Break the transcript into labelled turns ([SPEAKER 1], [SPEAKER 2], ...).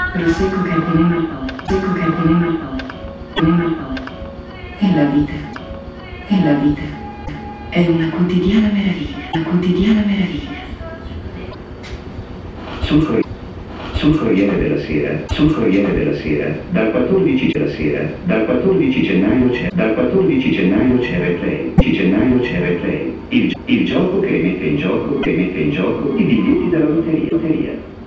[SPEAKER 1] Prosecco che teneva il po', secco che teneva il po', teneva il po'. E la vita, e la vita, è una quotidiana meraviglia, una quotidiana meraviglia.
[SPEAKER 2] Sul Corriere della Sera, sul Corriere della Sera, dal 14 della sera, dal 14 gennaio c'è Replay, il gioco che mette in gioco i biglietti della lotteria.